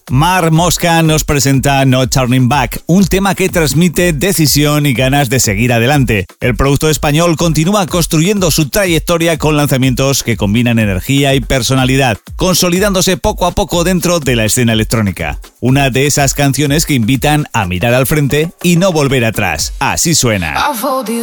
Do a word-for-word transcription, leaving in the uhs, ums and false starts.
Marc Mosca nos presenta No Turning Back, un tema que transmite decisión y ganas de seguir adelante. El productor español continúa construyendo su trayectoria con lanzamientos que combinan energía y personalidad, consolidándose poco a poco dentro de la escena electrónica. Una de esas canciones que invitan a mirar al frente y no volver atrás. Así suena.